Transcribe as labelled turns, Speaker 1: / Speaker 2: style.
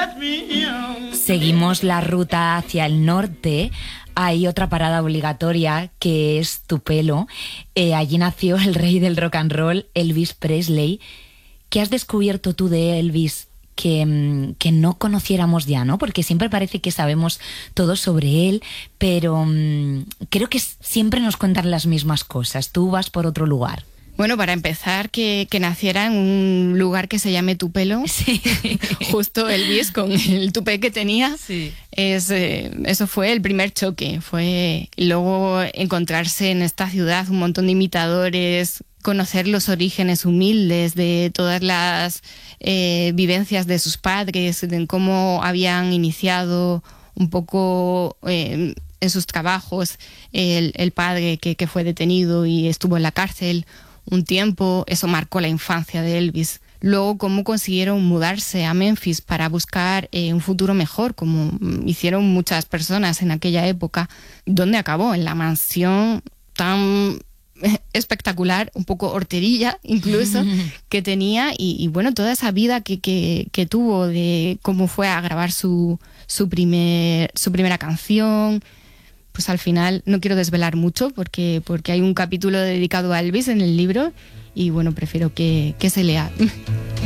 Speaker 1: Seguimos la ruta hacia el norte. Hay otra parada obligatoria que es Tupelo. Allí nació el rey del rock and roll, Elvis Presley. ¿Qué has descubierto tú de Elvis que no conociéramos ya, ¿no? Porque siempre parece que sabemos todo sobre él, pero creo que siempre nos cuentan las mismas cosas. Tú vas por otro lugar.
Speaker 2: Bueno, para empezar, que naciera en un lugar que se llame Tupelo,
Speaker 1: sí.
Speaker 2: Justo Elvis con el tupé que tenía,
Speaker 1: sí.
Speaker 2: Eso fue el primer choque. Fue luego encontrarse en esta ciudad un montón de imitadores, conocer los orígenes humildes de todas las vivencias de sus padres, de cómo habían iniciado un poco en sus trabajos el padre que fue detenido y estuvo en la cárcel un tiempo. Eso marcó la infancia de Elvis. Luego, cómo consiguieron mudarse a Memphis para buscar un futuro mejor, como hicieron muchas personas en aquella época. ¿Dónde acabó? En la mansión tan espectacular, un poco horterilla incluso, que tenía, y bueno, toda esa vida que tuvo, de cómo fue a grabar su primera canción. Pues al final no quiero desvelar mucho porque hay un capítulo dedicado a Elvis en el libro y bueno, prefiero que se lea.